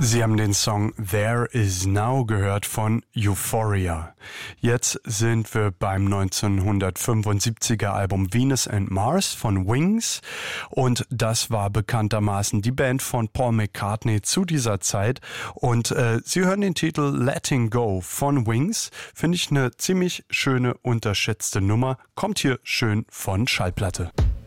Sie haben den Song There Is Now gehört von Euphoria. Jetzt sind wir beim 1975er Album Venus and Mars von Wings und das war bekanntermaßen die Band von Paul McCartney zu dieser Zeit und Sie hören den Titel Letting Go von Wings. Finde ich eine ziemlich schöne, unterschätzte Nummer. Kommt hier schön von Schallplatte.